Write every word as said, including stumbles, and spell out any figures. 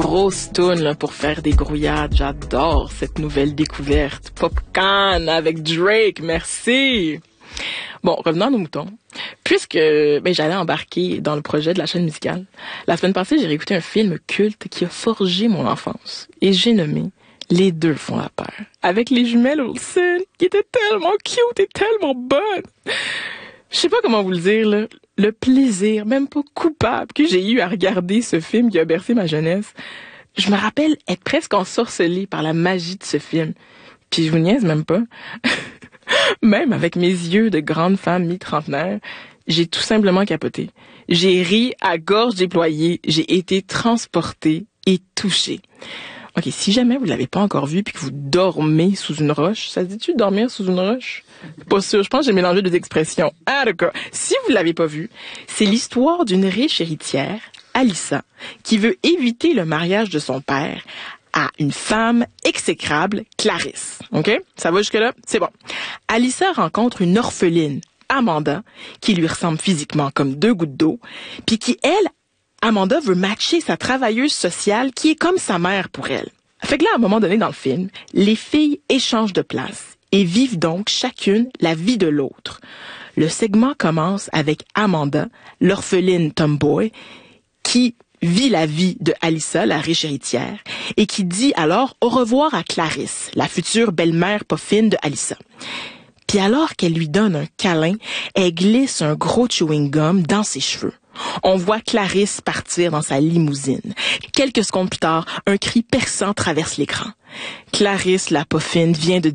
grosse toune là, pour faire des grouillades. J'adore cette nouvelle découverte. Popcorn avec Drake, merci. Bon, revenons à nos moutons. Puisque ben, j'allais embarquer dans le projet de la chaîne musicale, la semaine passée, j'ai réécouté un film culte qui a forgé mon enfance. Et j'ai nommé Les deux font la paire. Avec les jumelles Olsen, qui étaient tellement cute et tellement bonnes. Je sais pas comment vous le dire, là. Le plaisir, même pas coupable, que j'ai eu à regarder ce film qui a bercé ma jeunesse. Je me rappelle être presque ensorcelée par la magie de ce film. Puis je vous niaise même pas. Même avec mes yeux de grande femme mi-trentenaire, j'ai tout simplement capoté. J'ai ri à gorge déployée, j'ai été transportée et touchée. OK, si jamais vous l'avez pas encore vu puis que vous dormez sous une roche, ça se dit-tu dormir sous une roche? Pas sûr, je pense que j'ai mélangé deux expressions. Ah d'accord. Si vous l'avez pas vu, c'est l'histoire d'une riche héritière, Alyssa, qui veut éviter le mariage de son père à une femme exécrable, Clarisse. OK? Ça va jusque-là? C'est bon. Alyssa rencontre une orpheline, Amanda, qui lui ressemble physiquement comme deux gouttes d'eau, puis qui, elle, Amanda veut matcher sa travailleuse sociale qui est comme sa mère pour elle. Fait que là, à un moment donné dans le film, les filles échangent de place et vivent donc chacune la vie de l'autre. Le segment commence avec Amanda, l'orpheline tomboy, qui vit la vie de Alyssa, la riche héritière, et qui dit alors au revoir à Clarisse, la future belle-mère pas fine de Alyssa. Puis alors qu'elle lui donne un câlin, elle glisse un gros chewing-gum dans ses cheveux. On voit Clarisse partir dans sa limousine. Quelques secondes plus tard, un cri perçant traverse l'écran. Clarisse, la pas fine, vient de